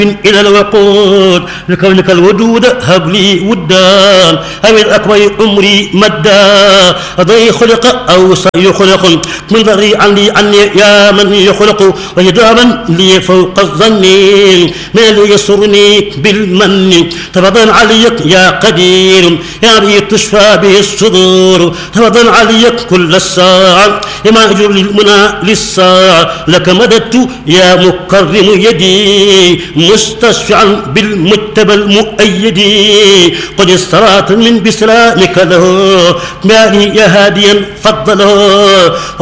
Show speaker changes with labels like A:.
A: إلى الوقود لكونك الودود هب لي ودا أو الأكبر عمري مدا أضي خلق أو سيخلق من ذري عني يا من يخلق ويداما لي فوق الظن ما لي يسرني بالمن تفضل عليك يا قدير يا بي تشفى به الصدور تفضل عليك كل الساعة يا أجر للمنى للساعة لك مددت يا مكرم يدي مستشفعا بالمجتبى المؤيد قد استرات من بسلامك له مالي يا هاديا فضله